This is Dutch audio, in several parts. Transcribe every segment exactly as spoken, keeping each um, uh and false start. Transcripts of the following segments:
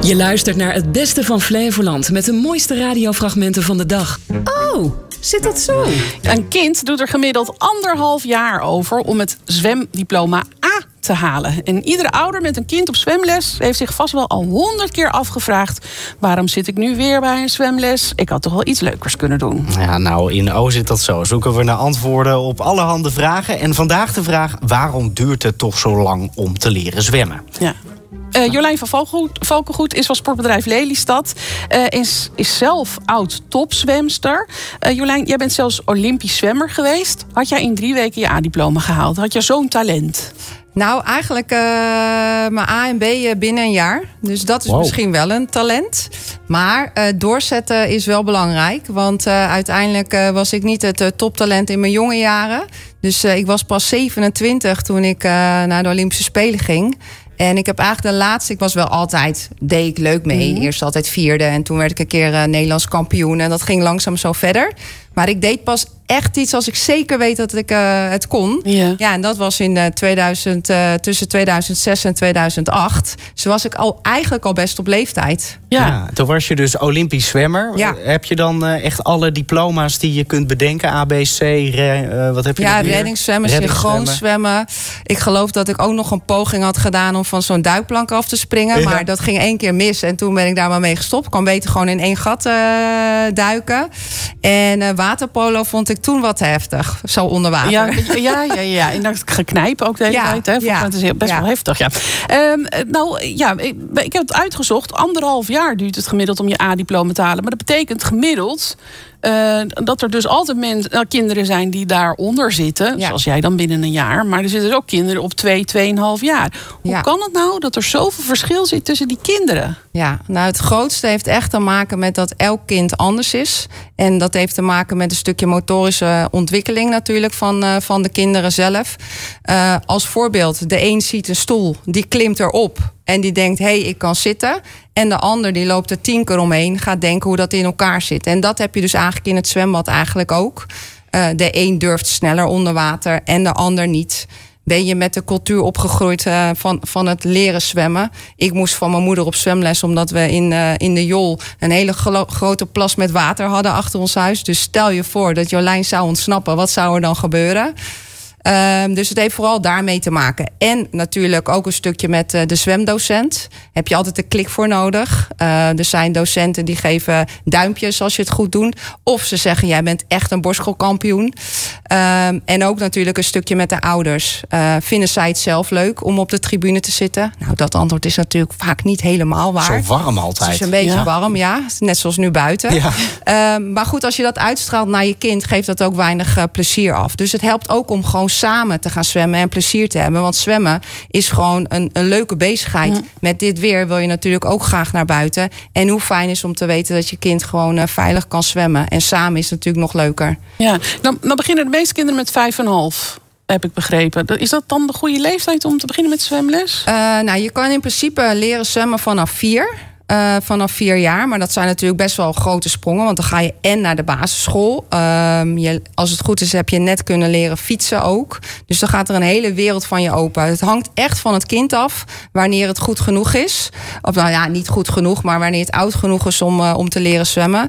Je luistert naar het beste van Flevoland met de mooiste radiofragmenten van de dag. Oh, zit dat zo? Een kind doet er gemiddeld anderhalf jaar over om het zwemdiploma A te halen. En iedere ouder met een kind op zwemles heeft zich vast wel al honderd keer afgevraagd: waarom zit ik nu weer bij een zwemles? Ik had toch wel iets leukers kunnen doen. Ja, nou, in O zit dat zo. Zoeken we naar antwoorden op allerhande vragen. En vandaag de vraag: waarom duurt het toch zo lang om te leren zwemmen? Ja. Uh, Jolijn van Valkengoed, Valkengoed is van sportbedrijf Lelystad. Uh, is, is zelf oud-topzwemster. Uh, Jolijn, jij bent zelfs Olympisch zwemmer geweest. Had jij in drie weken je A-diploma gehaald? Had je zo'n talent? Nou, eigenlijk uh, mijn A en B binnen een jaar. Dus dat is wow. misschien wel een talent. Maar uh, doorzetten is wel belangrijk. Want uh, uiteindelijk uh, was ik niet het uh, toptalent in mijn jonge jaren. Dus uh, ik was pas zevenentwintig toen ik uh, naar de Olympische Spelen ging. En ik heb eigenlijk de laatste, ik was wel altijd, deed ik leuk mee. Mm-hmm. Eerst altijd vierde en toen werd ik een keer uh, Nederlands kampioen. En dat ging langzaam zo verder. Maar ik deed pas echt iets als ik zeker weet dat ik uh, het kon. Yeah. Ja, en dat was in uh, tweeduizend, uh, tussen tweeduizend zes en tweeduizend acht. Dus was ik al, eigenlijk al best op leeftijd. Ja, ja, toen was je dus Olympisch zwemmer. Ja. Heb je dan uh, echt alle diploma's die je kunt bedenken? A, B, C, re, uh, wat heb je Ja, nog meer? reddingszwemmen, synchroon zwemmen. Ik geloof dat ik ook nog een poging had gedaan om van zo'n duikplank af te springen. Ja. Maar dat ging één keer mis en toen ben ik daar maar mee gestopt. Ik kon beter gewoon in één gat uh, duiken. En uh, waterpolo vond ik toen wat heftig. Zo onder water. Ja, ja, ja, ja. En dat geknijpen ook de hele ja, tijd. Hè? Ja, dat is best ja. wel heftig. Ja. Um, nou ja, ik, ik heb het uitgezocht. Anderhalf jaar duurt het gemiddeld om je A-diploma te halen. Maar dat betekent gemiddeld Uh, dat er dus altijd mensen, uh, kinderen zijn die daaronder zitten. Ja. Zoals jij dan binnen een jaar. Maar er zitten dus ook kinderen op twee, tweeënhalf jaar. Hoe ja. kan het nou dat er zoveel verschil zit tussen die kinderen? Ja, nou het grootste heeft echt te maken met dat elk kind anders is. En dat heeft te maken met een stukje motorische ontwikkeling natuurlijk van, uh, van de kinderen zelf. Uh, als voorbeeld, de een ziet een stoel, die klimt erop. En die denkt, hé, hey, ik kan zitten. En de ander die loopt er tien keer omheen, gaat denken hoe dat in elkaar zit. En dat heb je dus eigenlijk in het zwembad eigenlijk ook. Uh, de een durft sneller onder water en de ander niet. Ben je met de cultuur opgegroeid uh, van, van het leren zwemmen? Ik moest van mijn moeder op zwemles, omdat we in, uh, in de Jol een hele glo- grote plas met water hadden achter ons huis. Dus stel je voor dat Jolijn zou ontsnappen, wat zou er dan gebeuren? Um, dus het heeft vooral daarmee te maken. En natuurlijk ook een stukje met uh, de zwemdocent. Heb je altijd een klik voor nodig. Uh, er zijn docenten die geven duimpjes als je het goed doet. Of ze zeggen, jij bent echt een borstschoolkampioen. Um, en ook natuurlijk een stukje met de ouders. Uh, vinden zij het zelf leuk om op de tribune te zitten? Nou, dat antwoord is natuurlijk vaak niet helemaal waar. Zo warm altijd. Het is een beetje ja. warm, ja. Net zoals nu buiten. Ja. Um, maar goed, als je dat uitstraalt naar je kind, geeft dat ook weinig uh, plezier af. Dus het helpt ook om gewoon samen te gaan zwemmen en plezier te hebben. Want zwemmen is gewoon een, een leuke bezigheid. Mm. Met dit weer wil je natuurlijk ook graag naar buiten. En hoe fijn is om te weten dat je kind gewoon uh, veilig kan zwemmen. En samen is het natuurlijk nog leuker. Ja, dan, dan beginnen de meeste kinderen met vijf en half. Heb ik begrepen. Is dat dan de goede leeftijd om te beginnen met zwemles? Uh, nou, je kan in principe leren zwemmen vanaf vier. Uh, vanaf vier jaar. Maar dat zijn natuurlijk best wel grote sprongen. Want dan ga je en naar de basisschool. Um, je, als het goed is heb je net kunnen leren fietsen ook. Dus dan gaat er een hele wereld van je open. Het hangt echt van het kind af wanneer het goed genoeg is. Of nou ja, niet goed genoeg, maar wanneer het oud genoeg is om, uh, om te leren zwemmen.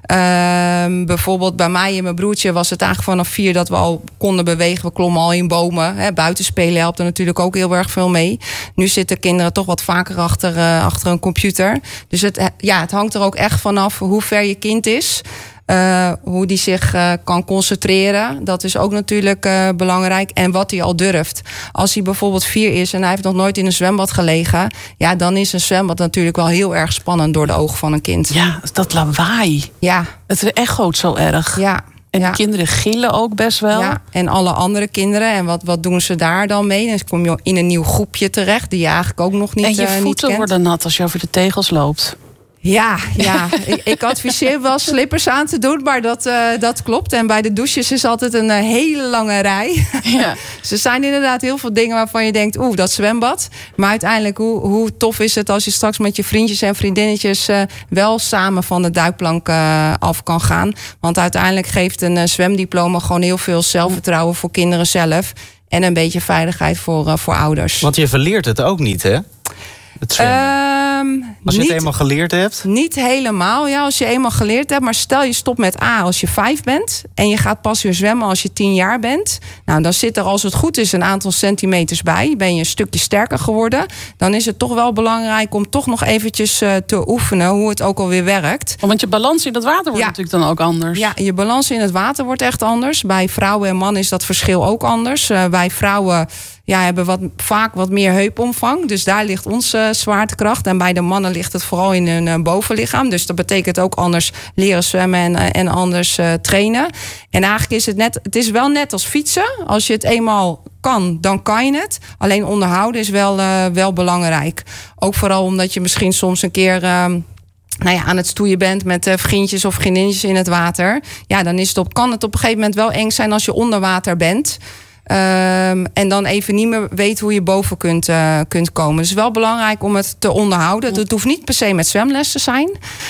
Um, bijvoorbeeld bij mij en mijn broertje was het eigenlijk vanaf vier dat we al konden bewegen. We klommen al in bomen. Hè. Buitenspelen helpt er natuurlijk ook heel erg veel mee. Nu zitten kinderen toch wat vaker achter, uh, achter een computer. Dus het, ja, het hangt er ook echt vanaf hoe ver je kind is. Uh, hoe die zich uh, kan concentreren. Dat is ook natuurlijk uh, belangrijk. En wat hij al durft. Als hij bijvoorbeeld vier is en hij heeft nog nooit in een zwembad gelegen. Ja, dan is een zwembad natuurlijk wel heel erg spannend door de ogen van een kind. Ja, dat lawaai. Ja. Het echoot zo erg. Ja. En de ja. kinderen gillen ook best wel. Ja, en alle andere kinderen. En wat, wat doen ze daar dan mee? Dan kom je in een nieuw groepje terecht die je eigenlijk ook nog niet, en je uh, niet voeten kent. worden nat als je over de tegels loopt. Ja, ja. ik, ik adviseer wel slippers aan te doen, maar dat, uh, dat klopt. En bij de douches is altijd een uh, hele lange rij. Ja. Dus er zijn inderdaad heel veel dingen waarvan je denkt, oeh, dat zwembad. Maar uiteindelijk, hoe, hoe tof is het als je straks met je vriendjes en vriendinnetjes uh, wel samen van de duikplank uh, af kan gaan. Want uiteindelijk geeft een uh, zwemdiploma gewoon heel veel zelfvertrouwen voor kinderen zelf. En een beetje veiligheid voor, uh, voor ouders. Want je verleert het ook niet, hè? Het zwemmen. Um, Als je niet, het eenmaal geleerd hebt? Niet helemaal, ja, als je eenmaal geleerd hebt. Maar stel je stopt met A als je vijf bent. En je gaat pas weer zwemmen als je tien jaar bent. Nou, dan zit er, als het goed is, een aantal centimeters bij. Ben je een stukje sterker geworden. Dan is het toch wel belangrijk om toch nog eventjes uh, te oefenen hoe het ook alweer werkt. Want je balans in het water wordt ja. natuurlijk dan ook anders. Ja, je balans in het water wordt echt anders. Bij vrouwen en mannen is dat verschil ook anders. Uh, wij vrouwen ja, hebben wat, vaak wat meer heupomvang. Dus daar ligt onze uh, zwaartekracht. En bij de mannen ligt het vooral in hun uh, bovenlichaam. Dus dat betekent ook anders leren zwemmen en, uh, en anders uh, trainen. En eigenlijk is het net, het is wel net als fietsen. Als je het eenmaal kan, dan kan je het. Alleen onderhouden is wel, uh, wel belangrijk. Ook vooral omdat je misschien soms een keer Uh, nou ja, aan het stoeien bent met uh, vriendjes of vriendinnetjes in het water. Ja, dan is het op, kan het op een gegeven moment wel eng zijn als je onder water bent. Um, en dan even niet meer weet hoe je boven kunt, uh, kunt komen. Het is wel belangrijk om het te onderhouden. Het hoeft niet per se met zwemles te zijn.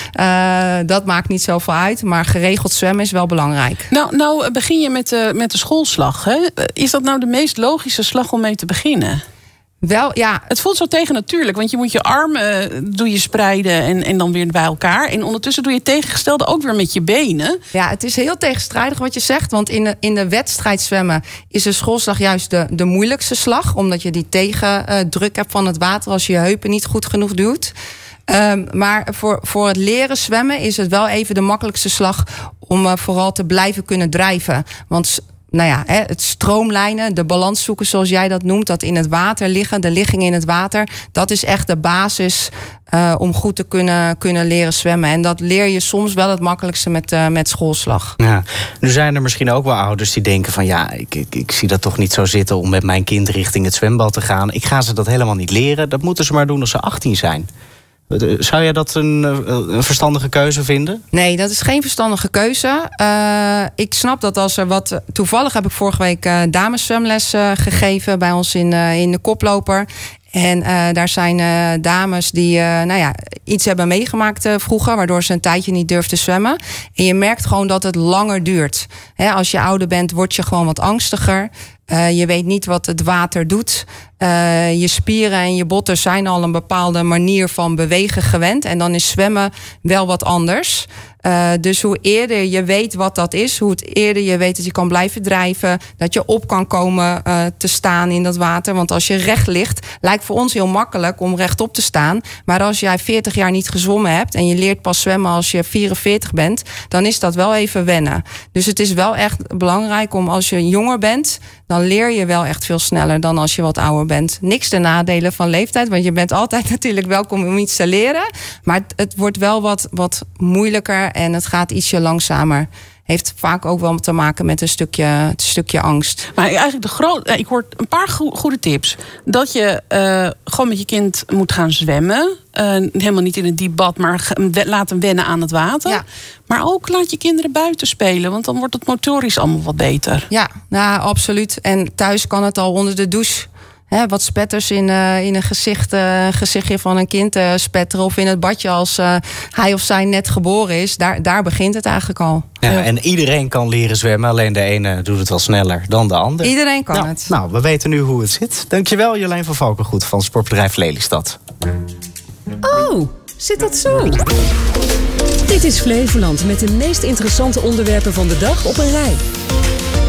Uh, dat maakt niet zoveel uit. Maar geregeld zwemmen is wel belangrijk. Nou, nou begin je met de, met de schoolslag. Hè? Is dat nou de meest logische slag om mee te beginnen? Wel, ja. Het voelt zo tegennatuurlijk, want je moet je armen uh, doe je spreiden en, en dan weer bij elkaar. En ondertussen doe je het tegengestelde ook weer met je benen. Ja, het is heel tegenstrijdig wat je zegt. Want in de, in de wedstrijd zwemmen is de schoolslag juist de, de moeilijkste slag. Omdat je die tegendruk hebt van het water als je je heupen niet goed genoeg duwt. Um, maar voor, voor het leren zwemmen is het wel even de makkelijkste slag om uh, vooral te blijven kunnen drijven. Want nou ja, het stroomlijnen, de balans zoeken zoals jij dat noemt, dat in het water liggen, de ligging in het water, dat is echt de basis uh, om goed te kunnen, kunnen leren zwemmen. En dat leer je soms wel het makkelijkste met, uh, met schoolslag. Ja, nu zijn er misschien ook wel ouders die denken van ja, ik, ik, ik zie dat toch niet zo zitten om met mijn kind richting het zwembad te gaan. Ik ga ze dat helemaal niet leren. Dat moeten ze maar doen als ze achttien zijn. Zou jij dat een, een verstandige keuze vinden? Nee, dat is geen verstandige keuze. Uh, ik snap dat als er wat. Toevallig heb ik vorige week uh, dameszwemles uh, gegeven bij ons in, uh, in de Koploper. En uh, daar zijn uh, dames die uh, nou ja, iets hebben meegemaakt uh, vroeger, waardoor ze een tijdje niet durfden zwemmen. En je merkt gewoon dat het langer duurt. He, als je ouder bent, word je gewoon wat angstiger. Uh, je weet niet wat het water doet. Uh, je spieren en je botten zijn al een bepaalde manier van bewegen gewend. En dan is zwemmen wel wat anders. Uh, dus hoe eerder je weet wat dat is, hoe het eerder je weet dat je kan blijven drijven, dat je op kan komen uh, te staan in dat water. Want als je recht ligt, lijkt voor ons heel makkelijk om rechtop te staan. Maar als jij veertig jaar niet gezwommen hebt en je leert pas zwemmen als je vierenveertig bent, dan is dat wel even wennen. Dus het is wel echt belangrijk om als je jonger bent, dan leer je wel echt veel sneller dan als je wat ouder bent. Niks ten nadele van leeftijd, want je bent altijd natuurlijk welkom om iets te leren. Maar het, het wordt wel wat, wat moeilijker en het gaat ietsje langzamer. Heeft vaak ook wel te maken met een stukje, een stukje angst. Maar eigenlijk de groot, ik hoor een paar goede tips. Dat je uh, gewoon met je kind moet gaan zwemmen. Uh, helemaal niet in een diep bad, maar laat hem wennen aan het water. Ja. Maar ook laat je kinderen buiten spelen, want dan wordt het motorisch allemaal wat beter. Ja, nou, absoluut. En thuis kan het al onder de douche. He, wat spetters in, uh, in een gezicht, uh, gezichtje van een kind uh, spetteren. Of in het badje als uh, hij of zij net geboren is. Daar, daar begint het eigenlijk al. Ja, en iedereen kan leren zwemmen. Alleen de ene doet het wel sneller dan de ander. Iedereen kan nou, het. Nou, we weten nu hoe het zit. Dankjewel Jolijn van Valkengoed van Sportbedrijf Lelystad. Oh, zit dat zo? Dit is Flevoland met de meest interessante onderwerpen van de dag op een rij.